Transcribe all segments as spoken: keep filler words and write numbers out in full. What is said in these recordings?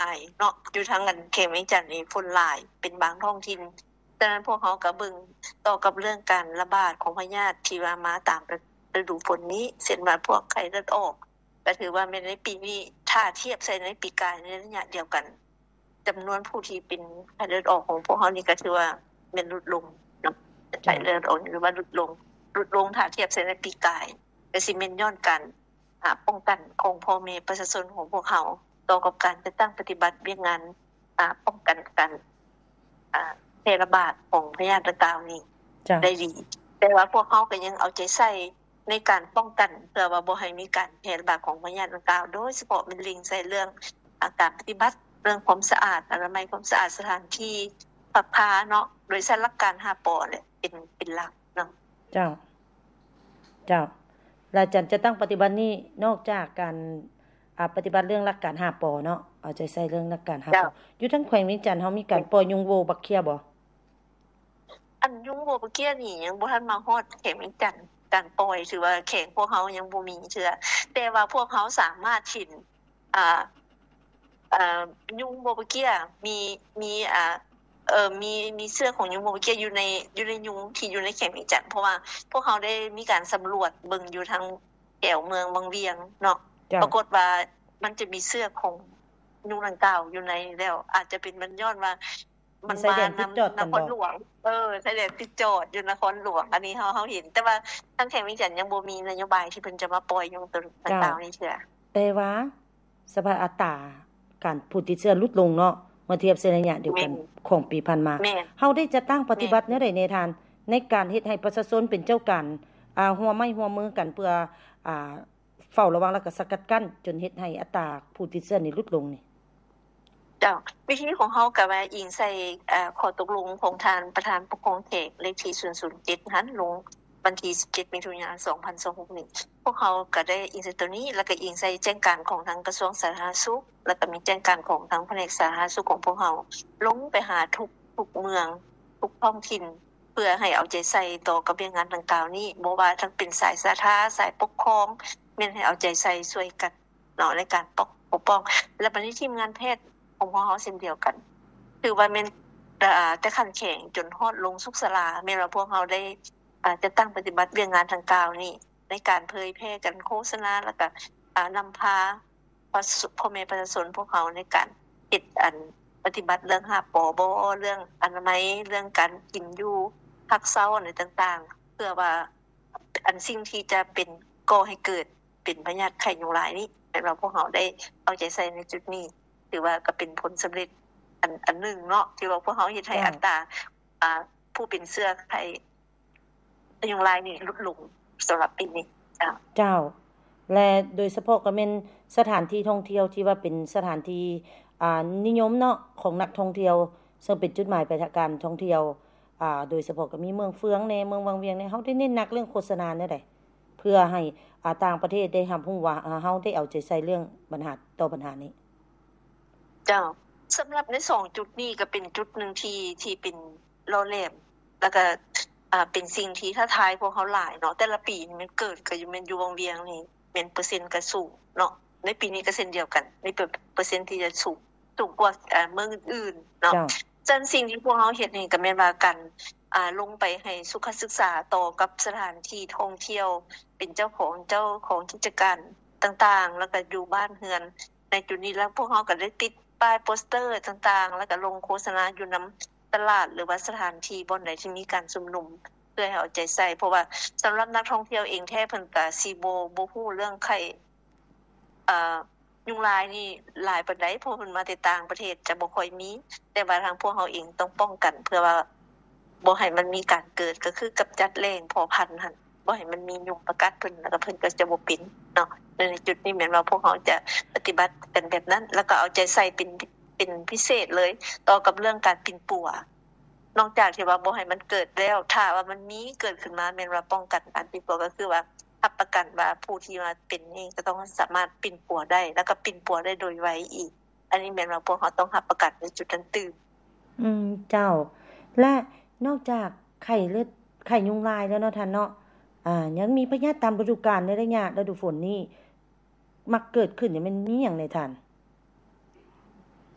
ายเนาะอยู่ทางกันเขมจันทน์นี่ฝนหลายเป็นบางท้องถิ่นฉะนั้นพวกเขาก็เบิ่งต่อกับเรื่องการระบาดของพยาธิที่ว่ามาตามฤดูฝนนี้เช่นว่าพวกไข้เลือดออกก็ถือว่าแม้ในปีนี้ถ้าเทียบใส่ในปีกายในระยะเดียวกันจำนวนผู้ที่เป็นไข้เลือดออกของพวกเขานี่ก็ถือว่าแม่นลดลงเนาะไข้เลือดออกหรือว่าลดลงลดลงถ้าเทียบใส่ในปีกายก็สิแม่นย้อนกันอ่าป้องกันของพ่อแม่ประชาชนของพวกเขาต่อกับการจัดตั้งปฏิบัติเวียกงานอ่าป้องกันการอ่าแพร่ระบาดของพยาธิดังกล่าวนี้ได้ดีแต่ว่าพวกเขาก็ยังเอาใจใส่ในการป้องกันเพื่อว่าบ่ให้มีการแพร่ระบาดของพยาธิดังกล่าวโดยเฉพาะเป็นลิงใส่เรื่องอาการปฏิบัติเรื่องความสะอาดอนามัยความสะอาดสถานที่พักผ้าเนาะโดยใช้หลักการห้าปเนี่ยเป็นเป็นหลักเนาะเจ้าเจ้าแล้วจันจะตั้งปฏิบัตินี้นอกจากการอ่าปฏิบัติเรื่องหลักการห้าปเนาะเอาใจใส่เรื่องหลักการห้าปอยู่ทั้งแขวงเวียงจันทน์เฮามีการปล่อยยุงโวบักเคียบ่อันยุงโวบักเคียนี่ยังบ่ทันมาฮอดแขวงเวียงจันทน์การปล่อยถือว่าแขวงพวกเฮายังบ่มีเชื่อแต่ว่าพวกเฮาสามารถถินอ่าเอ่อยุงโวบักเคียมีมีอ่าเอ่อมีมีเสื้อของยุงโวบักเคียอยู่ในอยู่ในยุงที่อยู่ในแขวงเวียงจันทน์เพราะว่าพวกเฮาได้มีการสำรวจเบิ่งอยู่ทางแถวเมืองบางเวียงเนาะปรากฏว่ามันจะมีเสื้อของยุงดังกล่าวอยู่ในแล้วอาจจะเป็นมันย้อนว่ามันมานำนครหลวงเออใช่แหละติดจอดอยู่นครหลวงอันนี้เฮาเฮาเห็นแต่ว่าทางแขวงเวียงจันทน์ยังบ่มีนโยบายที่เพิ่นจะมาปล่อยยุงตัวดังกล่าวนี่เชื่อแต่ว่าสภาพอัตราการผู้ติดเชื้อลดลงเนาะเมื่อเทียบเส้นระยะเดียวกันของปีผ่านมาเฮาได้จะตั้งปฏิบัติแนวใดในทานในการเฮ็ดให้ประชาชนเป็นเจ้ากันอ่าหัวไม้หัวมือกันเพื่ออ่าเฝ้าระวังแล้วก็สกัดกั้นจนเฮ็ดให้อัตราผู้ติดเชื้อนี่ลดลงนี่เจ้าวิธีของเฮาก็ว่าอิงใส่อ่าข้อตกลงของทานประธานปกครองเขตเลขที่ศูนย์ศูนย์เจ็ดหันลงวันที่สิบเจ็ดมิถุนายนสองพันยี่สิบหกนี้พวกเขาก็ได้อิงใส่ตัวนี้แล้วก็อิงใส่แจ้งการของทางกระทรวงสาธารณสุขแล้วก็มีแจ้งการของทางแผนกสาธารณสุขของพวกเขาลงไปหาทุกทุกเมืองทุกท้องถิ่นเพื่อให้เอาใจใส่ต่อกับเรื่องงานดังกล่าวนี้บ่ว่าทั้งเป็นสายสาธารณสายปกครองแม่นให้เอาใจใส่ช่วยกันเนาะในการปกป้องและบัดนี้ทีมงานแพทย์ของพวกเขาเช่นเดียวกันคือว่าแม่นอ่าแต่ขั้นแข็งจนฮอดลงสุขศาลาแม่นว่าพวกเขาได้อ่าจะตั้งปฏิบัติเรื่องงานดังกล่าวนี้ในการเผยแพร่กันโฆษณาแล้วก็อ่านำพาพ่อแม่ประชาชนพวกเขาในการเฮ็ดอันปฏิบัติเรื่องห้าปบ่เรื่องอนามัยเรื่องการกินอยู่พักเช้าอะไรต่างๆเพื่อว่าอันสิ่งที่จะเป็นก่อให้เกิดเป็นพยาธิไข้ยุงลายนี้แต่ว่าพวกเขาได้เอาใจใส่ในจุดนี้ถือว่าก็เป็นผลสำเร็จอันอันนึงเนาะที่ว่าพวกเขาเฮ็ดให้อัตราอ่าผู้เป็นเชื้อไข้ยุงลายนี่ลดลงสำหรับปีนี้จ้าเจ้าและโดยเฉพาะก็เป็นสถานที่ท่องเที่ยวที่ว่าเป็นสถานที่อ่านิยมเนาะของนักท่องเที่ยวซึ่งเป็นจุดหมายปลายทางท่องเที่ยวอ่าโดยเฉพาะก็มีเมืองเฟืองในเมืองวังเวียงในเฮาได้เน้นหนักเรื่องโฆษณาแนวใดเพื่อให้อ่าต่างประเทศได้รับรู้ว่าเฮาได้เอาใจใส่เรื่องปัญหาต่อปัญหานี้เจ้าสำหรับในสองจุดนี้ก็เป็นจุดนึงที่ที่เป็นล่อแหลมแล้วก็อ่าเป็นสิ่งที่ท้าทายพวกเขาหลายเนาะแต่ละปีมันเกิดก็อยู่แม่นอยู่วังเวียงนี่แม่นเปอร์เซ็นต์ก็สูงเนาะในปีนี้ก็เช่นเดียวกันในเปอร์เซ็นต์ที่จะสูงสูงกว่าอ่าเมืองอื่นๆเนาะจังสิ่งที่พวกเฮาเฮ็ดนี่ก็แม่นว่ากันอ่าลงไปให้สุขศึกษาต่อกับสถานที่ท่องเที่ยวเป็นเจ้าของเจ้าของกิจการต่างๆแล้วก็อยู่บ้านเรือนในจุดนี้แล้วพวกเฮาก็ได้ติดป้ายโปสเตอร์ต่างๆแล้วก็ลงโฆษณาอยู่นําตลาดหรือว่าสถานที่บ่อนใดที่มีการชุมนุมเพื่อให้เอาใจใส่เพราะว่าสำหรับนักท่องเที่ยวเองแท้เพิ่นก็สิบ่บ่ฮู้เรื่องไข้อ่ายุงลายนี่หลายปานใดเพราะเพิ่นมาแต่ต่างประเทศจะบ่ค่อยมีแต่ว่าทางพวกเฮาเองต้องป้องกันเพื่อว่าบ่ให้มันมีการเกิดก็คือกำจัดแหล่งเพาะพันธุ์หั่นบ่ให้มันมียุงประกัดเพิ่นแล้วก็เพิ่นก็จะบ่เป็นเนาะในจุดนี้แม่นว่าพวกเฮาจะปฏิบัติกันแบบนั้นแล้วก็เอาใจใส่เป็นเป็นพิเศษเลยต่อกับเรื่องการปิ่นปัวนอกจากที่ว่าบ่ให้มันเกิดแล้วถ้าว่ามันมีเกิดขึ้นมาแม่นว่าป้องกันการปิ่นปัวก็คือว่ารับประกันว่าผู้ที่มาเป็นนี่ก็ต้องสามารถปิ่นปัวได้แล้วก็ปิ่นปัวได้โดยไวอีกอันนี้แม่นว่าพวกเฮาต้องรับประกันในจุดนั้นตื่นอืมเจ้าและนอกจากไข้เลือดไข้ยุงลายแล้วเนาะท่านเนาะอ่ายังมีพยาธิตามฤดูกาลในระยะฤดูฝนนี้มักเกิดขึ้นเนี่ยมันมีหยังในท่านต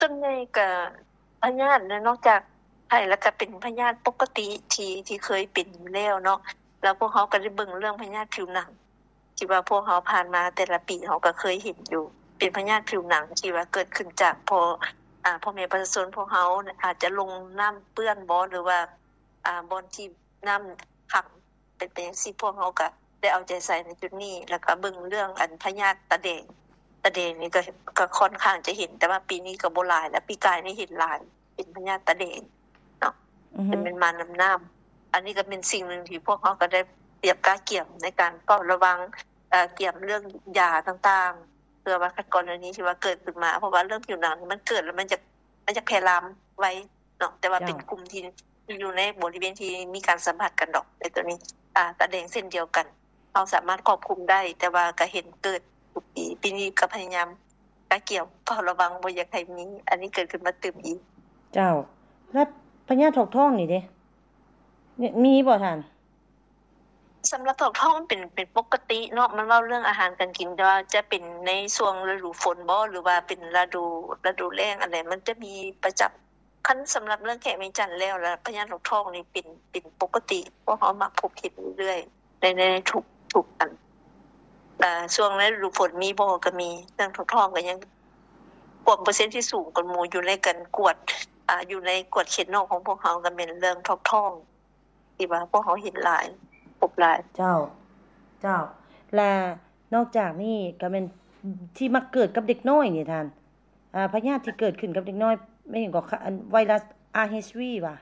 ส่วนใหญ่ก็พยาธินอกจากไข้แล้วก็เป็นพยาธิปกติที่ที่เคยเป็นอยู่แล้วเนาะแล้วพวกเฮาก็ได้เบิ่งเรื่องพยาธิผิวหนังที่ว่าพวกเฮาผ่านมาแต่ละปีเฮาก็เคยเห็นอยู่เป็นพยาธิผิวหนังที่ว่าเกิดขึ้นจากพออ่าพ่อแม่ประชาชนพวกเฮาอาจจะลงน้ำเปื้อนบ่หรือว่าอ่าบ่อนที่น้ำขังเป็นไปจังซี่พวกเฮาก็ได้เอาใจใส่ในจุดนี้แล้วก็เบิ่งเรื่องอันพยาธิตาแดงตาแดงนี่ก็ก็ค่อนข้างจะเห็นแต่ว่าปีนี้ก็บ่หลายแล้วปีกายนี่เห็นหลายเป็นพยาธิตาแดงเนาะเป็นเป็นมาน้ำน้ำอันนี้ก็เป็นสิ่งนึงที่พวกเฮาก็ได้เตรียมการเกี่ยมในการเฝ้าระวังเอ่อเกี่ยมเรื่องยาต่างๆเพื่อว่าคัดกรองอันนี้ที่ว่าเกิดขึ้นมาเพราะว่าเรื่องผิวหนังมันเกิดแล้วมันจะมันจะแพร่ลามไว้เนาะแต่ว่าเป็นกลุ่มที่อยู่ในบริเวณที่มีการสัมผัสกันดอกในตัวนี้อ่าตาแดงเส้นเดียวกันเราสามารถควบคุมได้แต่ว่าก็เห็นเกิดทุกปีปีนี้ก็พยายามการเกี่ยวเฝ้าระวังบ่อยากให้มีอันนี้เกิดขึ้นมาตื่มอีกเจ้าแล้วพยาธิถกท้องนี่เด้มีบ่ท่านสําหรับถกท้องมันเป็นเป็นปกติเนาะมันเว้าเรื่องอาหารการกินแต่ว่าจะเป็นในช่วงฤดูฝนบ่หรือว่าเป็นฤดูฤดูแล้งอันใดมันจะมีประจําคันสําหรับเรื่องแขมีจันทร์แล้วแล้วพยาธิถกท้องนี่เป็นเป็นปกติเพราะเฮามักพบเห็นเรื่อยๆในในทุกทุกอันอ่าช่วงฤดูฝนมีบ่ก็มีเรื่องถกท้องก็ยังกว่าเปอร์เซ็นต์ที่สูงกว่าหมู่อยู่ในกันกวดอ่าอยู่ในกวดเขตนอกของพวกเฮาก็เป็นเรื่องถกท้องที่ว่าพวกเฮาเห็นหลายพบหลายเจ้าเจ้าและนอกจากนี้ก็เป็นที่มักเกิดกับเด็กน้อยนี่ท่านอ่าพยาธิที่เกิดขึ้นกับเด็กน้อยไม่เห็นก็ไวรัส อาร์ เอช วี ว่ะ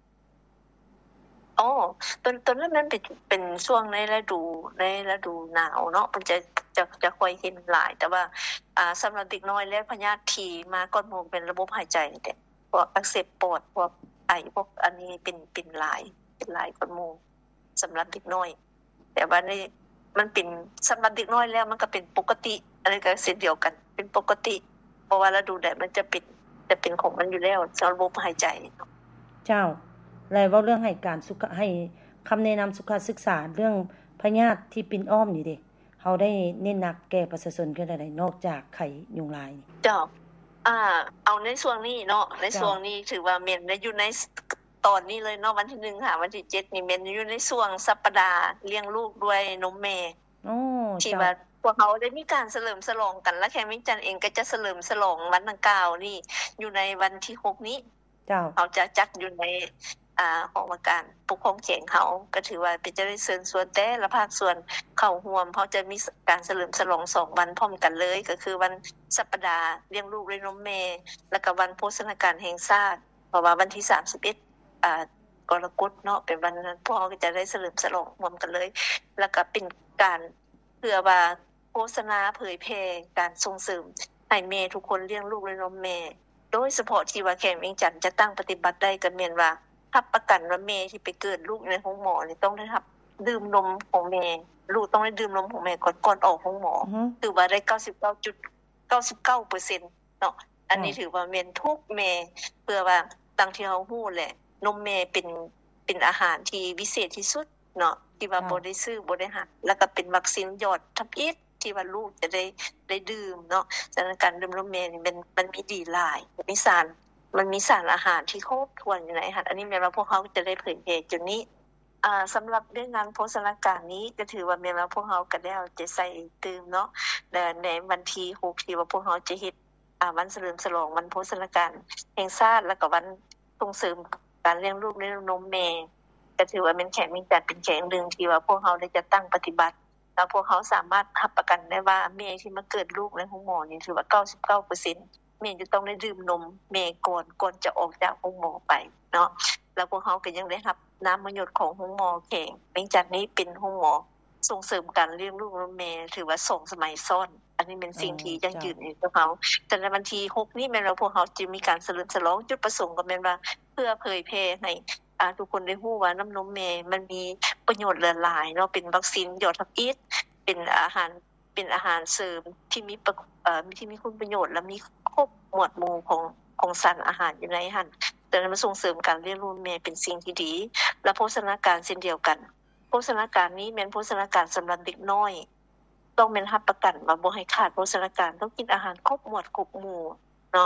อ๋อตอนตอนนั้นมันเป็นเป็นช่วงในฤดูในฤดูหนาวเนาะมันจะจะจะค่อยเห็นหลายแต่ว่าอ่าสําหรับเด็กน้อยแล้วพยาธิที่มาก่อนหมู่เป็นระบบหายใจนี่แหละพวกอักเสบปอดพวกไอพวกอันนี้เป็นเป็นหลายเป็นหลายก่อนหมู่สําหรับเด็กน้อยแต่ว่านี่มันเป็นสําหรับเด็กน้อยแล้วมันก็เป็นปกติอันนี้ก็เช่นเดียวกันเป็นปกติเพราะว่าฤดูใดมันจะเป็นจะเป็นของมันอยู่แล้วสำหรับระบบหายใจเจ้าแล้วเว้าเรื่องให้การสุขให้คําแนะนํสุขศึกษาเรื่องพยาธิที่ปิ่นอ้อมนี่เด้เฮาได้เน้นหนักแก่ประชาชนกันได้นอกจากไข้ยุงลายนี่เจ้าอ่าเอาในช่วงนี้เนาะในช่วงนี้ถือว่าแม่นอยู่ในตอนนี้เลยเนาะวันที่หนึ่งค่ะวันที่เจ็ดนี่แม่นอยู่ในช่วงสัปดาห์เลี้ยงลูกด้วยนมแม่อ๋อที่ว่าพวกเขาได้มีการเฉลิมฉลองกันและแค่มิจันเองก็จะเฉลิมฉลองวันดังกล่าวนี่อยู่ในวันที่หกนี้เจ้าเขาจะจัดอยู่ในอ่าหอการปกครองเขตเขาก็ถือว่าเป็นจะได้เชิญส่วนแต่ละภาคส่วนเข้าร่วมเพราะจะมีการเฉลิมฉลองสองวันพร้อมกันเลยก็คือวันสัปดาห์เลี้ยงลูกด้วยนมแม่แล้วก็วันโภชนาการแห่งชาติเพราะว่าวันที่สามสิบเอ็ดอ่ากรกฎเนาะเป็นวันนั้นพวกเราก็จะได้เฉลิมฉลองร่วมกันเลยแล้วก็เป็นการเพื่อว่าโฆษณาเผยแพร่การส่งเสริมให้แม่ทุกคนเลี้ยงลูกด้วยนมแม่โดยเฉพาะที่ว่าแขกเวียงจันทน์จะตั้งปฏิบัติได้ก็แม่นว่ารับประกันว่าแม่ที่ไปเกิดลูกในโรงหมอนี่ต้องได้รับดื่มนมของแม่ลูกต้องได้ดื่มนมของแม่ก่อนก่อนออกโรงหมอถือว่าได้ เก้าสิบเก้าจุดเก้าสิบเก้าเปอร์เซ็นต์ เนาะอันนี้ถือว่าแม่นทุกแม่เพื่อว่าตั้งที่เฮาฮู้แหละนมแม่เป็นเป็นอาหารที่วิเศษที่สุดเนาะที่ว่าบ่ได้ซื้อบ่ได้หักแล้วก็เป็นวัคซีนยอดทับอิฐที่ว่าลูกจะได้ได้ดื่มเนาะฉะนั้นการดื่มนมแม่นี่มันมันมีดีหลายมีสารมันมีสารอาหารที่ครบถ้วนอยู่ในอาหารอันนี้แม้ว่าพวกเขาจะได้เผยแพร่จุดนี้อ่าสําหรับเรื่องงานโภชนาการนี้ก็ถือว่าแม้ว่าพวกเขาก็ได้จะใส่ตื่มเนาะและในวันที่หกที่ว่าพวกเขาจะเฮ็ดอ่าวันเฉลิมฉลองวันโภชนาการแห่งชาติแล้วก็วันส่งเสริมการเลี้ยงลูกในนมแม่ก็ถือว่าเป็นแขกมีจัดเป็นแขกนึงที่ว่าพวกเขาได้จะตั้งปฏิบัติแล้วพวกเขาสามารถรับประกันได้ว่าแม่ที่มาเกิดลูกในโรงหมอนี่ถือว่า เก้าสิบเก้าเปอร์เซ็นต์แม่จะต้องได้ดื่มนมแม่ก่อนก่อนจะออกจากโรงหมอไปเนาะแล้วพวกเขาก็ยังได้รับน้ำมะหยดของโรงหมอแข่งเนื่องจากนี้เป็นโรงหมอส่งเสริมการเลี้ยงลูกนมแม่ถือว่าสองสมัยซ้อนอันนี้เป็นสิ่งที่ยั่งยืนในพวกเขาแต่ในวันที่หกนี้แม่นว่าพวกเขาจะมีการเฉลิมฉลองจุดประสงค์ก็แม่นว่าเพื่อเผยแพร่ให้อ่าทุกคนได้ฮู้ว่าน้ำนมแม่มันมีประโยชน์หลายๆเนาะเป็นวัคซีนยอดทับอิฐเป็นอาหารเป็นอาหารเสริมที่มีเอ่อที่มีคุณประโยชน์และมีครบหมวดหมู่ของของสารอาหารอยู่ในหั่นแต่มันส่งเสริมการเลี้ยงลูกแม่เป็นสิ่งที่ดีและโภชนาการเช่นเดียวกันโภชนาการนี้แม่นโภชนาการสําหรับเด็กน้อยต้องแม่นรับประกันว่าบ่ให้ขาดโภชนาการต้องกินอาหารครบหมวดครบหมู่เนาะแ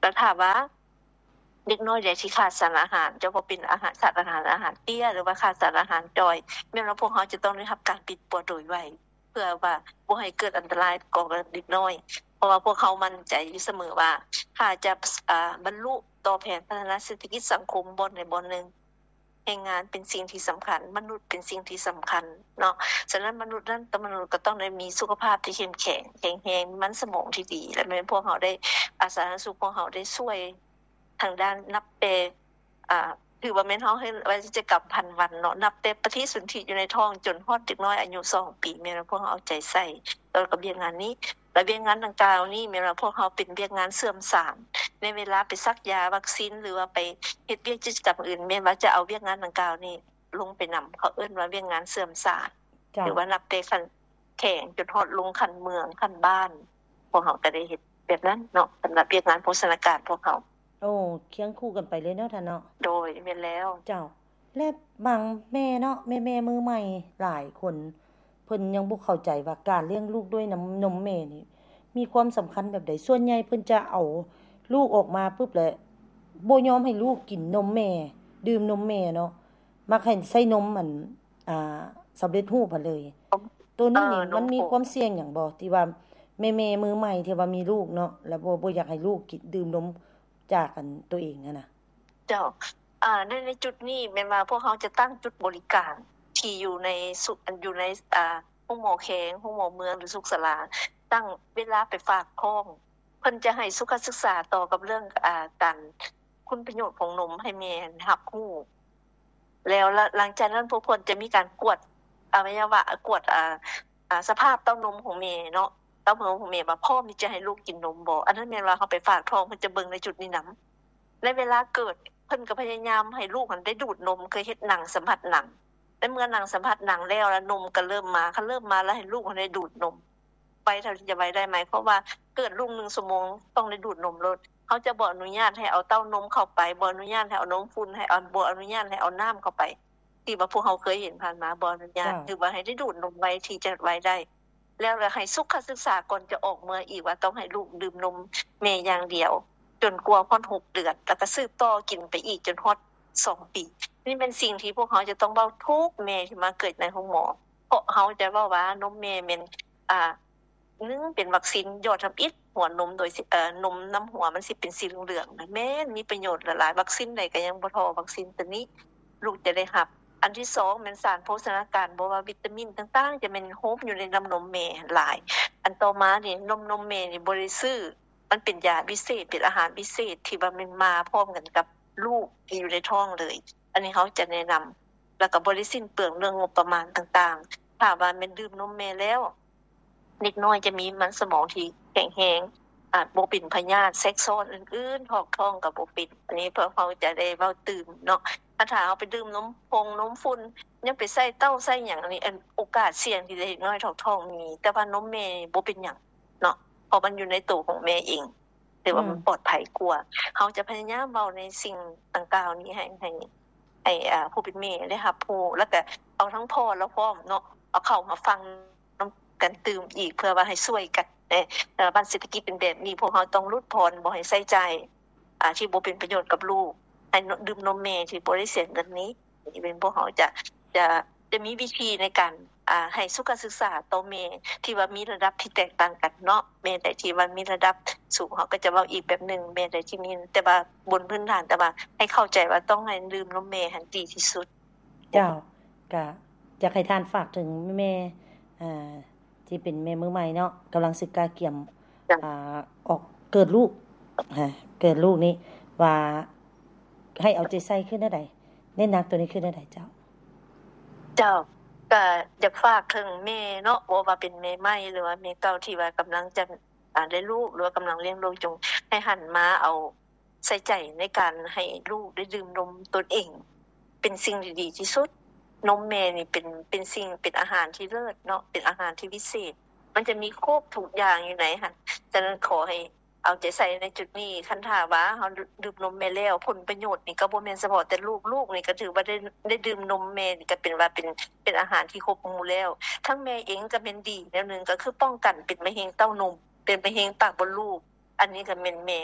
แล้วถามว่าเด็กน้อยใดที่ขาดสารอาหารจะบ่เป็นอาหารสารอาหารอาหารเตี้ยหรือว่าขาดสารอาหารจอยแม่นว่าพวกเขาจะต้องได้รับการปิดปัวโดยไวเพื่อว่าบ่ให้เกิดอันตรายก่อเด็กน้อยเพราะว่าพวกเขามั่นใจอยู่เสมอว่าถ้าจะอ่าบรรลุต่อแผนพัฒนาเศรษฐกิจสังคมบ่ในบ่นึงแรงงานเป็นสิ่งที่สำคัญมนุษย์เป็นสิ่งที่สำคัญเนาะฉะนั้นมนุษย์นั้นมนุษย์ก็ต้องได้มีสุขภาพที่เข้มแข็งแข็งแรงมันสมองที่ดีและแม่นพวกเขาได้อาสาสุขพวกเขาได้ช่วยทางด้านนับแต่อ่าถือว่าแม่นเฮาให้ว่าจะกลับพันวันเนาะนับแต่ปฏิสนธิอยู่ในท้องจนฮอดเด็กน้อยอายุสองปีแม่นพวกเขาเอาใจใส่ต่อกับเวียกงานนี้และเวียกงานดังกล่าวนี้แม่นว่าพวกเขาเป็นเวียกงานเสื่อมสารในเวลาไปซักยาวัคซีนหรือว่าไปเฮ็ดเวียกกิจกรรมอื่นแม่นว่าจะเอาเวียกงานดังกล่าวนี้ลงไปนําเขาเอิ้นว่าเวียกงานเสื่อมสารหรือว่านับแต่คันแข่งจนฮอดลงคันเมืองคันบ้านพวกเขาก็ได้เฮ็ดแบบนั้นเนาะสําหรับเวียกงานโภชนาการพวกเขาโอ้เคียงคู่กันไปเลยเนาะท่านเนาะโดยแม่นแล้วเจ้าและบางแม่เนาะแม่ๆมือใหม่หลายคนเพิ่นยังบ่เข้าใจว่าการเลี้ยงลูกด้วยน้ำนมแม่นี่มีความสำคัญแบบใดส่วนใหญ่เพิ่นจะเอาลูกออกมาปึ๊บแล้วบ่ยอมให้ลูกกินนมแม่ดื่มนมแม่เนาะมักให้ใส่นมอันอ่าสําเร็จรูปหั่นเลยตัวนี้นี่มันมีความเสี่ยงหยังบ่ที่ว่าแม่ๆมือใหม่ที่ว่ามีลูกเนาะแล้วบ่บ่อยากให้ลูกกินดื่มนมจากกันตัวเองนั่นน่ะเจ้าอ่าในในจุดนี้แม่นว่าพวกเขาจะตั้งจุดบริการที่อยู่ในสุอยู่ในอ่าโรงหมอแขงโรงหมอเมืองหรือสุขศาลาตั้งเวลาไปฝากท้องเพิ่นจะให้สุขศึกษาต่อกับเรื่องอ่าการคุณประโยชน์ของนมให้แม่รับรู้แล้วหลังจากนั้นพวกเพิ่นจะมีการกวดอวัยวะกวดอ่าอ่าสภาพเต้านมของแม่เนาะเต้านมของแม่ว่าพร้อมที่จะให้ลูกกินนมบ่อันนั้นแม่นว่าเขาไปฝากท้องเพิ่นจะเบิ่งในจุดนี้นําในเวลาเกิดเพิ่นก็พยายามให้ลูกมันได้ดูดนมเคยเฮ็ดหนังสัมผัสหนังแต่เมื่อหนังสัมผัสหนังแล้วแล้วนมก็เริ่มมาคันเริ่มมาแล้วให้ลูกมันได้ดูดนมไปเท่าที่จะไว้ได้ไหมเพราะว่าเกิดลูกหนึ่งชั่วโมงต้องได้ดูดนมโลดเขาจะบ่อนุญาตให้เอาเต้านมเข้าไปบ่อนุญาตให้เอานมฝุ่นให้เอาบ่อนุญาตให้เอาน้ำเข้าไปที่ว่าพวกเฮาเคยเห็นผ่านมาบ่อนุญาตคือว่าให้ได้ดูดนมไว้ที่จะไว้ได้แล้วก็ให้สุขศึกษาก่อนจะออกเมื่ออีกว่าต้องให้ลูกดื่มนมแม่อย่างเดียวจนกว่าพอหกเดือนแล้วก็สืบต่อกินไปอีกจนฮอดสองปีนี่เป็นสิ่งที่พวกเขาจะต้องเว้าทุกแม่ที่มาเกิดในโรงหมอเพราะเขาจะเว้าว่านมแม่แม่นอ่าหนึ่งเป็นวัคซีนยอดทําอิฐหัวนมโดยเอ่อนมน้ำหัวมันสิเป็นสีเหลืองๆนะแม่นมีประโยชน์หลายๆวัคซีนใดก็ยังบ่เท่าวัคซีนตัวนี้ลูกจะได้รับอันที่สองแม่นสารโภชนาการบ่ว่าวิตามินต่างๆจะแม่นโฮมอยู่ในน้ำนมแม่หลายอันต่อมานี่นมนมแม่นี่บ่ได้ซื้อมันเป็นยาพิเศษเป็นอาหารพิเศษที่ว่ามันมาพร้อมกันกับลูกที่อยู่ในท้องเลยอันนี้เขาจะแนะนําแล้วก็บ่ได้สิ้นเปลืองเรื่องงบประมาณต่างๆถ้าว่าแม่นดื่มนมแม่แล้วเด็กน้อยจะมีมันสมองที่แข็งแรงอาจบ่เป็นพยาธิแทรกซ้อนอื่นๆทอกท้องก็บ่เป็นอันนี้เพื่อเขาจะได้เว้าตื่นเนาะถ้าเอาไปดื่มนมพงนมฝุ่นยังไปใส่เต้าใส่หยังอันนี้โอกาสเสี่ยงที่จะเด็กน้อยทอกท้องมีแต่ว่านมแม่บ่เป็นหยังเนาะเพราะมันอยู่ในตัวของแม่เองแต่ว่ามันปลอดภัยกว่าเขาจะพยายามเว้าในสิ่งต่างๆนี้ให้ให้ให้อ่าผู้เป็นแม่ได้รับรู้แล้วก็เอาทั้งพ่อและพร้อมเนาะเอาเข้ามาฟังกันตื่มอีกเพื่อว่าให้ช่วยกันแต่บ้านเศรษฐกิจเป็นแบบนี้พวกเฮาต้องลดพรบ่ให้ใส่ใจอ่าที่บ่เป็นประโยชน์กับลูกให้ดื่มนมแม่ที่บ่ได้เสียเงินนี้นี่เป็นพวกเฮาจะจะจะมีวิธีในการอ่าให้สุขศึกษาต่อแม่ที่ว่ามีระดับที่แตกต่างกันเนาะแม่ใดที่ว่ามีระดับสูงเฮาก็จะเว้าอีกแบบนึงแม่ใดที่มีแต่ว่าบนพื้นฐานแต่ว่าให้เข้าใจว่าต้องให้ดื่มนมแม่ให้ดีที่สุดเจ้าก็อยากให้ท่านฝากถึงแม่อ่าที่เป็นแม่มือใหม่เนาะกําลังศึกษาเกี่ยมอ่าออกเกิดลูกฮะเกิดลูกนี้ว่าให้เอาใจใส่ขึ้นได้ใดเน้นหนักตัวนี้ขึ้นได้ใดเจ้าเจ้าก็อยากฝากถึงแม่เนาะบ่ว่าเป็นแม่ใหม่หรือว่าแม่เก่าที่ว่ากําลังจะอ่าได้ลูกหรือว่ากําลังเลี้ยงลูกจงให้หันมาเอาใส่ใจในการให้ลูกได้ดื่มนมตนเองเป็นสิ่งที่ดีที่สุดนมแม่นี่เป็นเป็นสิ่งเป็นอาหารที่เลิศเนาะเป็นอาหารที่วิเศษมันจะมีครบทุกอย่างอยู่ในหั่นฉะนั้นขอให้เอาใจใส่ในจุดนี้คันถ้าว่าเฮาดื่มนมแม่แล้วผลประโยชน์นี่ก็บ่แม่นเฉพาะแต่ลูกๆนี่ก็ถือว่าได้ได้ดื่มนมแม่นี่ก็เป็นว่าเป็นเป็นอาหารที่ครบหมู่แล้วทั้งแม่เองก็เป็นดีแนวนึงก็คือป้องกันเป็นมะเร็งเต้านมเป็นมะเร็งปากมดลูกอันนี้ก็แม่นแม่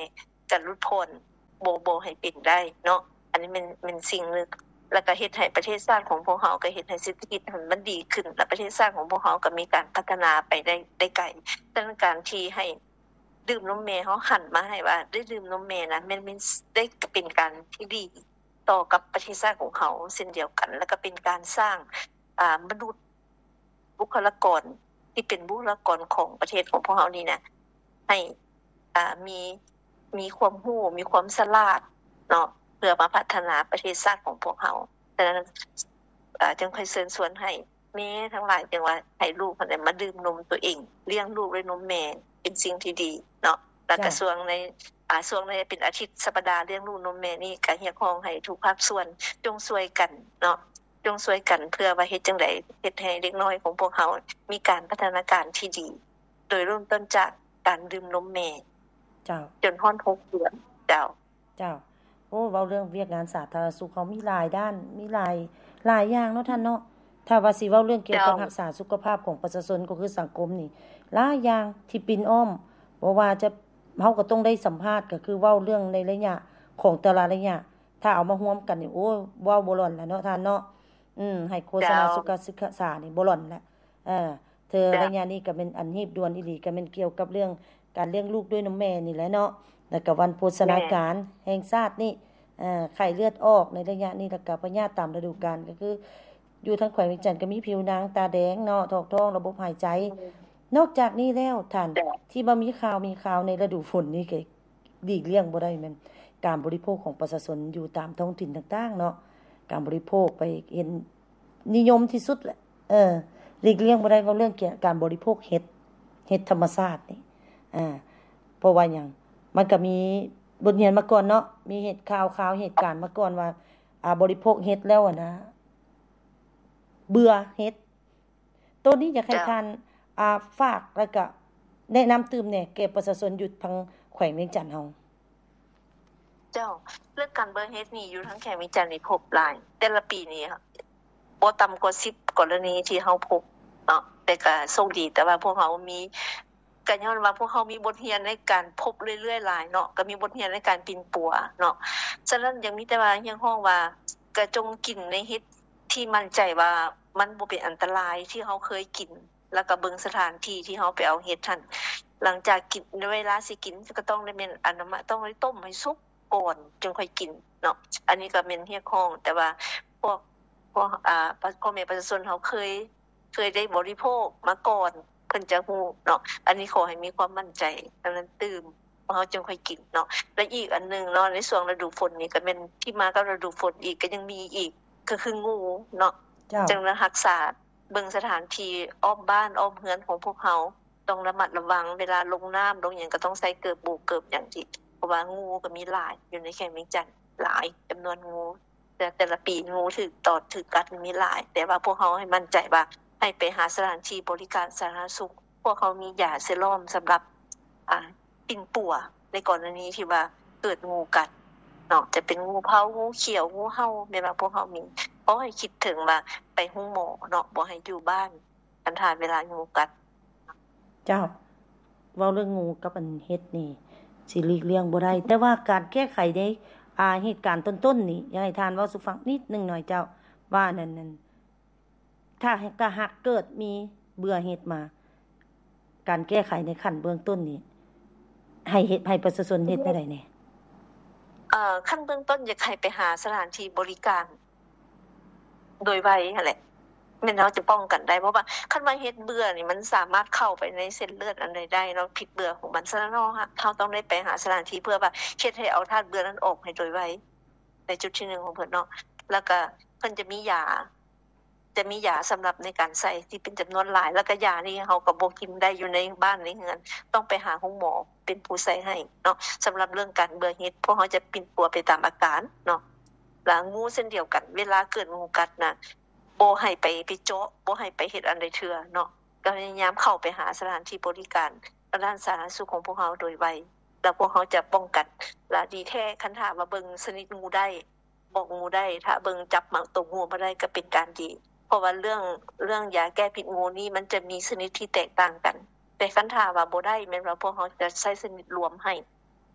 ก็หลุดพ้นบ่บ่ให้เป็นได้เนาะอันนี้มันมันสิ่งนึงแล้วก็เฮ็ดให้ประเทศชาติของพวกเฮาก็เฮ็ดให้เศรษฐกิจมันดีขึ้นและประเทศชาติของพวกเฮาก็มีการพัฒนาไปได้ได้ไกลดังนั้นการที่ให้ดื่มนมแม่เฮาหันมาให้ว่าได้ดื่มนมแม่นะมันมันได้เป็นการที่ดีต่อกับประเทศชาติของเฮาเช่นเดียวกันแล้วก็เป็นการสร้างอ่ามนุษย์บุคลากรที่เป็นบุคลากรของประเทศของพวกเฮานี่นะให้อ่ามีมีความรู้มีความฉลาดเนาะเพื่อมาพัฒนาประเทศชาติของพวกเฮาดังนั้นอ่าจึงค่อยเชิญชวนให้แม่ทั้งหลายจังว่าให้ลูกเพิ่นได้มาดื่มนมตัวเองเลี้ยงลูกด้วยนมแม่เป็นสิ่งที่ดีเนาะแล้วก็ช่วงในอ่าช่วงในเป็นอาทิตย์สัปดาห์เลี้ยงลูกนมแม่นี่ก็เรียกร้องให้ทุกภาคส่วนจงช่วยกันเนาะจงช่วยกันเพื่อว่าเฮ็ดจังได๋เฮ็ดให้เด็กน้อยของพวกเฮามีการพัฒนาการที่ดีโดยเริ่มต้นจากการดื่มนมแม่เจ้าจนฮอดหกเดือนเจ้าเจ้าโอ้เว้าเรื่องเวียกงานสาธารณสุขเขามีหลายด้านมีหลายหลายอย่างเนาะท่านเนาะถ้าว่าสิเว้าเรื่องเกี่ยวกับรักษาสุขภาพของประชาชนก็คือสังคมนี่หลายอย่างที่ปิ่นอ้อมบ่ว่าจะเฮาก็ต้องได้สัมภาษณ์ก็คือเว้าเรื่องในระยะของแต่ละระยะถ้าเอามารวมกันนี่โอ้เว้าบ่ล่อนแล้วเนาะท่านเนาะอืมให้โฆษณาสุขศึกษานี่บ่ล่อนแล้วเออเธอระยะนี้ก็เป็นอันรีบด่วนอีหลีก็แม่นเกี่ยวกับเรื่องการเลี้ยงลูกด้วยนมแม่นี่แหละเนาะแล้วก็วันโภชนาการแห่งชาตินี่เอ่อไข้เลือดออกในระยะนี้แล้วก็พยาธิตามฤดูกาลก็คืออยู่ทางแขวงวิจันทร์ก็มีผิวหนังตาแดงเนาะท้องท้องระบบหายใจนอกจากนี้แล้วท่านที่บ่มีข่าวมีข่าวในฤดูฝนนี่ก็หลีกเลี่ยงบ่ได้แม่นการบริโภคของประชาชนอยู่ตามท้องถิ่นต่างๆเนาะการบริโภคไปเห็นนิยมที่สุดแหละเออหลีกเลี่ยงบ่ได้ว่าเรื่องเกี่ยวกับการบริโภคเห็ดเห็ดธรรมชาตินี่อ่าเพราะว่าหยังมันก็มีบทเรียนมาก่อนเนาะมีเหตุข่าวๆเหตุการณ์มาก่อนว่าอ่าบริโภคเห็ดแล้วอ่ะนะเบื่อเห็ดตัวนี้อยากให้ท่านอ่าฝากแล้วก็แนะนำตื่มแหน่แก่ประชาชนอยู่ทางแขวงเวียงจันทน์เฮาเจ้าเรื่องการเบิ่งเฮ็ดนี่อยู่ทางแขวงเวียงจันทน์นี่พบหลายแต่ละปีนี้บ่ต่ำกว่าสิบกรณีที่เฮาพบเนาะแต่ก็โชคดีแต่ว่าพวกเฮามีก็ย้อนว่าพวกเฮามีบทเรียนในการพบเรื่อยๆหลายเนาะก็มีบทเรียนในการปิ่นปัวเนาะฉะนั้นยังมีแต่ว่ายังฮ้องว่าก็จงกินในเฮ็ดที่มั่นใจว่ามันบ่เป็นอันตรายที่เฮาเคยกินแล้วก็เบิ่งสถานที่ที่เฮาไปเอาเฮ็ดหั่นหลังจากกินเวลาสิกินก็ต้องได้แม่นอนามัยต้องได้ต้มให้สุกก่อนจึงค่อยกินเนาะอันนี้ก็แม่นเรียกร้องแต่ว่าพวกพวกอ่าพ่อแม่ประชาชนเฮาเคยเคยได้บริโภคมาก่อนเพิ่นจะฮู้เนาะอันนี้ขอให้มีความมั่นใจดังนั้นตื่มเฮาจึงค่อยกินเนาะและอีกอันนึงเนาะในช่วงฤดูฝนนี่ก็แม่นที่มากับฤดูฝนอีกก็ยังมีอีกก็คืองูเนาะจึงรักษาเบิ่งสถานที่อ้อมบ้านอ้อมเรือนของพวกเฮาต้องระมัดระวังเวลาลงน้ำลงหยังก็ต้องใส่เกิบบูเกิบหยังที่เพราะว่างูก็มีหลายอยู่ในแขวงเวียงจันทน์หลายจํานวนงูแต่แต่ละปีงูถูกตอดถูกกัดมีหลายแต่ว่าพวกเฮาให้มั่นใจว่าให้ไปหาสถานที่บริการสาธารณสุขพวกเขามียาเซรั่มสําหรับอ่าปิ่นปัวในกรณีที่ว่าเกิดงูกัดเนาะจะเป็นงูเผางูเขียวงูเห่าแม่นว่าพวกเฮามีเพราะให้คิดถึงว่าไปโรงหมอเนาะบ่ให้อยู่บ้านอันทานเวลางูกัดเจ้าเว้าเรื่องงูกับอันเฮ็ดนี่สิหลีกเลี่ยงบ่ได้แต่ว่าการแก้ไขในอ่าเหตุการณ์ต้นๆนี่อยากให้ท่านเว้าสู่ฟังนิดนึงหน่อยเจ้าว่านั่นๆถ้าก็หากเกิดมีเบื่อเฮ็ดมาการแก้ไขในขั้นเบื้องต้นนี้ให้เฮ็ดให้ประชาชนเฮ็ดได้ได้แน่เอ่อขั้นเบื้องต้นอยากให้ไปหาสถานที่บริการโดยไวนั่นแหละแม่นเฮาจะป้องกันได้เพราะว่าคันว่าเฮ็ดเบื่อนี่มันสามารถเข้าไปในเส้นเลือดอันใดได้เนาะพิษเบื่อของมันซะเนาะเฮาต้องได้ไปหาสถานที่เพื่อว่าเฮ็ดให้เอาธาตุเบื่อนั้นออกให้โดยไวในจุดที่หนึ่งของเพิ่นเนาะแล้วก็เพิ่นจะมียาจะมียาสําหรับในการใส่ที่เป็นจํานวนหลายแล้วก็ยานี่เฮาก็บ่กินได้อยู่ในบ้านในเรือนต้องไปหาโรงหมอเป็นผู้ใส่ให้เนาะสําหรับเรื่องการเบื่อเฮ็ดพวกเฮาจะปิ่นปัวไปตามอาการเนาะแล้วงูเช่นเดียวกันเวลาเกิดงูกัดน่ะบ่ให้ไปไปเจาะบ่ให้ไปเฮ็ดอันใดเทื่อเนาะก็พยายามเข้าไปหาสถานที่บริการด้านสาธารณสุขของพวกเฮาโดยไวแล้วพวกเฮาจะป้องกันและดีแท้คันถ้าว่าเบิ่งชนิดงูได้บอกงูได้ถ้าเบิ่งจับมาตรงงูบ่ได้ก็เป็นการดีเพราะว่าเรื่องเรื่องยาแก้พิษงูนี่มันจะมีชนิดที่แตกต่างกันแต่คันถ้าว่าบ่ได้แม่นว่าพวกเฮาจะใช้ชนิดรวมให้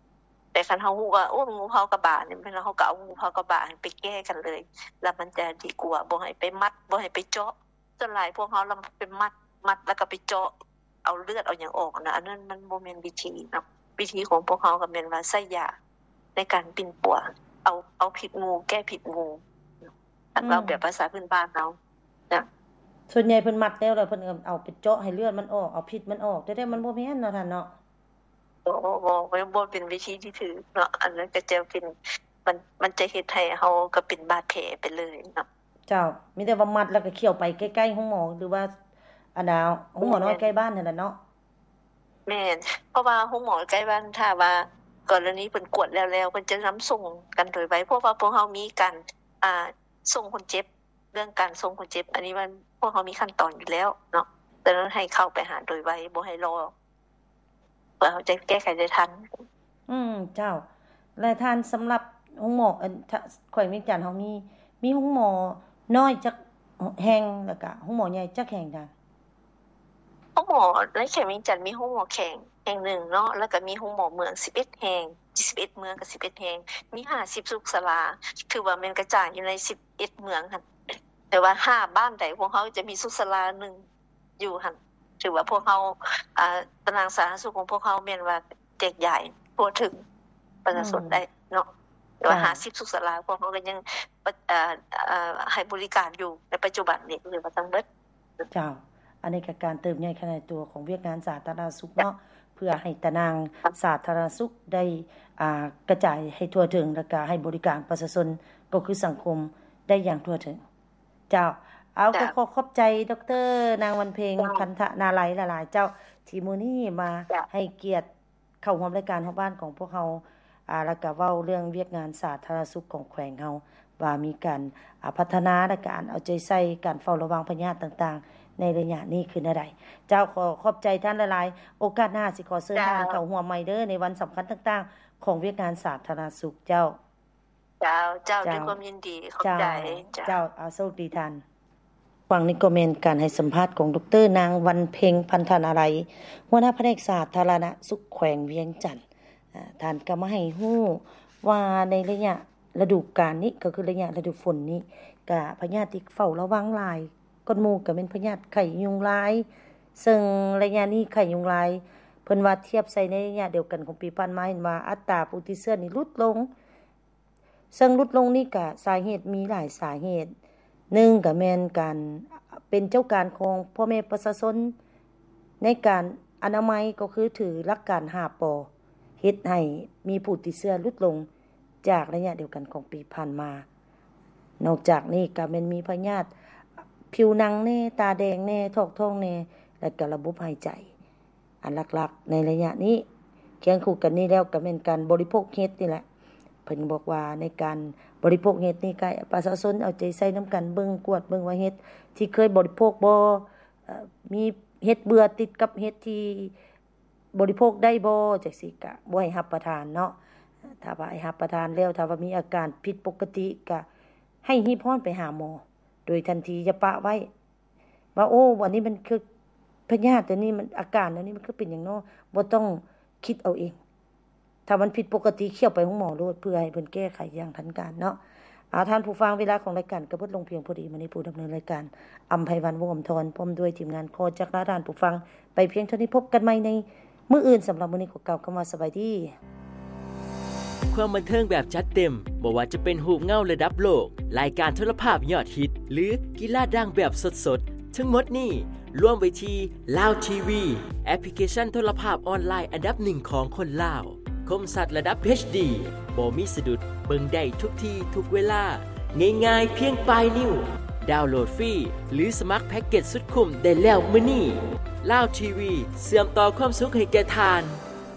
แต่คันเฮาฮู้ว่าโอ้งูเห่ากระบาดนี่เฮาก็เอางูเห่ากระบาดไปแก้กันเลยแล้วมันจะดีกว่าบ่ให้ไปมัดบ่ให้ไปเจาะส่วนหลายพวกเฮาลำเป็นมัดมัดแล้วก็ไปเจาะเอาเลือดเอาหยังออกนะอันนั้นมันบ่แม่นวิธีเนาะวิธีของพวกเฮาก็แม่นว่าใช้ยาในการปิ่นปัวเอาเอาพิษงูแก้พิษงูถ้าเราแบบภาษาพื้นบ้านเฮานะส่วนใหญ่เพิ่นมัดแล้วแล้วเพิ่นก็เอาไปเจาะให้เลือดมันออกเอาพิษมันออกแต่ๆมันบ่แม่นเนาะท่านเนาะบ่บ่บ่เป็นวิธีที่ถูกเนาะอันนั้นก็จะเป็นมันมันจะเฮ็ดให้เฮาก็เป็นบาดแผลไปเลยเนาะเจ้ามีแต่ว่ามัดแล้วก็เคี่ยวไปใกล้ๆห้องหมอหรือว่าอันดาวห้องหมอน้อยใกล้บ้านนั่นแหละเนาะแม่นเพราะว่าห้องหมอใกล้บ้านถ้าว่ากรณีเพิ่นกวดแล้วๆเพิ่นจะนำส่งกันโดยไวเพราะว่าพวกเฮามีการอ่าส่งคนเจ็บเรื่องการส่งคนเจ็บอันนี้มันพวกเฮามีขั้นตอนอยู่แล้วเนาะดังนั้นให้เข้าไปหาโดยไวบ่ให้รอเพื่อเฮาจะแก้ไขได้ทันอืมเจ้าและท่านสำหรับห้องหมออันข่อยมีจันเฮามีมีห้องหมอน้อยจักแห่งแล้วก็ห้องหมอใหญ่จักแห่งจ้ะห้องหมอในเขตเวียงจันทน์มีห้องหมอแข่งแห่งหนึ่งเนาะแล้วก็มีห้องหมอเมืองสิบเอ็ดแห่งสิบเอ็ดเมืองกับสิบเอ็ดแห่งมีห้าสิบสุขศาลาคือว่ามันกระจายอยู่ในสิบเอ็ดเมืองหั่นแต่ว่าห้าบ้านใดพวกเฮาจะมีสุขศาลาหนึ่งอยู่หั่นถือว่าพวกเฮาอ่าตารางสาธารณสุขของพวกเฮาแม่นว่าแจกใหญ่ทั่วถึงประชาชนได้เนาะแต่ว่าห้าสิบสุขศาลาพวกเฮาก็ยังเอ่อเอ่อให้บริการอยู่ในปัจจุบันนี้หรือว่าทั้งเบิดเจ้าอันนี้ก็การเติมใหญ่ขนาดตัวของเวียกงานสาธารณสุขเนาะเพื่อให้ตารางสาธารณสุขได้อ่ากระจายให้ทั่วถึงและก็ให้บริการประชาชนก็คือสังคมได้อย่างทั่วถึงเจ้าเอาก็ขอขอบใจดร.นางวันเพ็งพันธนาลัยหลายๆเจ้าที่มื้อนี้มาให้เกียรติเข้าร่วมรายการของบ้านของพวกเฮาอ่าแล้วก็เว้าเรื่องเวียกงานสาธารณสุขของแขวงเฮาว่ามีการพัฒนาและการเอาใจใส่การเฝ้าระวังพยาธิต่างๆในระยะนี้คืออะไรเจ้าขอขอบใจท่านหลายๆโอกาสหน้าสิขอเชิญท่านเข้าร่วมใหม่เด้อในวันสำคัญต่างๆของเวียกงานสาธารณสุขเจ้าเจ้าเจ้าด้วยความยินดีขอบใจเจ้าเอาโชคดีท่านฟังนี่ก็แม่นการให้สัมภาษณ์ของดร.นางวันเพ็งพันธนาลัยหัวหน้าแผนกสาธารณสุขแขวงเวียงจันทน์อ่าท่านก็มาให้ฮู้ว่าในระยะฤดูกาลนี้ก็คือระยะฤดูฝนนี้ก็พยาธิที่เฝ้าระวังหลายก้นหมู่ก็เป็นพยาธิไข้ยุงลายซึ่งระยะนี้ไข้ยุงลายเพิ่นว่าเทียบใส่ในระยะเดียวกันของปีผ่านมาเห็นว่าอัตราผู้ติดเชื้อนี่ลดลงซึ่งลดลงนี่ก็สาเหตุมีหลายสาเหตุหนึ่งก็แม่นการเป็นเจ้าการของพ่อแม่ประชาชนในการอนามัยก็คือถือหลักการห้าปเฮ็ดให้มีผู้ติดเชื้อลดลงจากระยะเดียวกันของปีผ่านมานอกจากนี้ก็แม่นมีพยาธิผิวหนังแน่ตาแดงแน่ท้องท้องแน่และก็ระบบหายใจอันหลักๆในระยะนี้เคียงคู่กันนี้แล้วก็แม่นการบริโภคเห็ดนี่แหละเพิ่นบอกว่าในการบริโภคเห็ดนี่ก็ประชาชนเอาใจใส่นำกันเบิ่งกวดเบิ่งว่าเห็ดที่เคยบริโภคบ่เอ่อมีเห็ดเบื่อติดกับเห็ดที่บริโภคได้บ่จังซี่ก็บ่ให้รับประทานเนาะถ้าว่าให้รับประทานแล้วถ้าว่ามีอาการผิดปกติก็ให้รีบร้อนไปหาหมอโดยทันทีอย่าปะไว้ว่าโอ้วันนี้มันคือพยาธิตัวนี้มันอาการตัวนี้มันคือเป็นหยังเนาะบ่ต้องคิดเอาเองถ้ามันผิดปกติเขี่ยวไปห้องหมอโลดเพื่อให้เพิ่นแก้ไขอย่างทันการเนาะอาท่านผู้ฟังเวลาของรายการก็เบิดลงเพียงพอดีมื้อนี้ผู้ดำเนินรายการอำไพวันวงศ์อำธรพร้อมด้วยทีมงานขอจักลาท่านผู้ฟังไปเพียงเท่านี้พบกันใหม่ในมื้ออื่นสำหรับมื้อนี้ขอกล่าวคำว่าสบายดีความบันเทิงแบบจัดเต็มบ่ว่าจะเป็นรูปเงาระดับโลกรายการโทรภาพยอดฮิตหรือกีฬาดังแบบสดๆทั้งหมดนี้รวมไว้ที่ Lao ที วี แอปพลิเคชันโทรภาพออนไลน์อันดับหนึ่งของคนลาวคมชัดระดับ เอช ดี บ่มีสะดุดเบิ่งได้ทุกที่ทุกเวลาง่ายๆเพียงปลายนิ้วดาวน์โหลดฟรีหรือสมัครแพ็กเกจสุดคุ้มได้แล้วมื้อนี้ Lao ที วี เชื่อมต่อความสุขให้แก่ทาน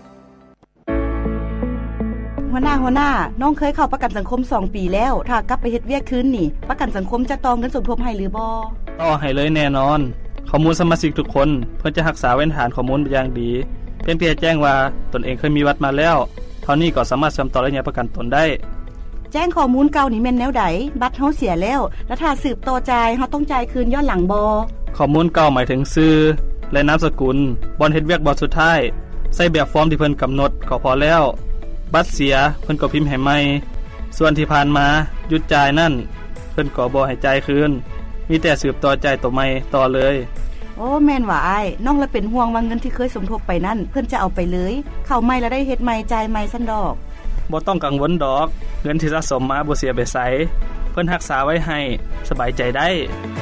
หัวหน้าหัวหน้าน้องเคยเข้าประกันสังคมสองปีแล้วถ้ากลับไปเฮ็ดเวียกคืนนี่ประกันสังคมจะต้องเงินสมทบให้หรือบ่ต่อให้เลยแน่นอนข้อมูลสมาชิกทุกคนเพื่อจะรักษาไว้ฐานข้อมูลอย่างดีเพียงเพียงแจ้งว่าตนเองเคยมีวัดมาแล้วเท่านี้ก็สามารถเชื่อมต่อระยะประกันตนได้แจ้งข้อมูลเก่านี่แม่นแนวใดบัตรเฮาเสียแล้วแล้วถ้าสืบต่อจ่ายเฮาต้องจ่ายคืนย้อนหลังบ่ข้อมูลเก่าหมายถึงชื่อและนามสกุลบ่อนเฮ็ดเวียกบ่สุดท้ายใส่แบบฟอร์มที่เพิ่นกำหนดก็พอแล้วบัตรเสียเพิ่นก็พิมพ์ให้ใหม่ส่วนที่ผ่านมาหยุดจ่ายนั่นเพิ่นก็บ่ให้จ่ายคืนมีแต่สืบต่อจ่ายตัวใหม่ต่อเลยโอ้แม่นว่าอ้ายน้องละเป็นห่วงว่าเงินที่เคยสมทบไปนั่นเพิ่นจะเอาไปเลยเข้าใหม่แล้วได้เฮ็ดใหม่จ่ายใหม่ซั่นดอกบ่ต้องกังวลดอกเงินที่สะสมมาบ่เสียไปไสเพิ่นรักษาไว้ให้สบายใจได้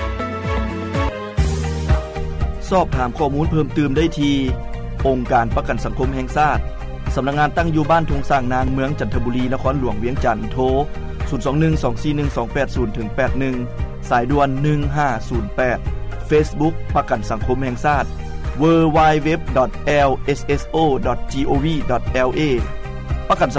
สอบถามข้อมูลเพิ่มเติมได้ที่องค์การประกันสังคมแห่งชาติสำนักงานตั้งอยู่บ้านทุ่งสร้างนางเมืองจันทบุรีนครหลวงเวียงจันทน์โทรศูนย์ สอง หนึ่ง สอง สี่ หนึ่ง สอง แปด ศูนย์ ถึง แปด หนึ่งสายด่วนหนึ่งห้าศูนย์แปด Facebook ประกันสังคมแห่งชาติ ดับเบิลยู ดับเบิลยู ดับเบิลยู ดอท แอล เอส เอส โอ ดอท จี โอ วี ดอท แอล เอ ประกัน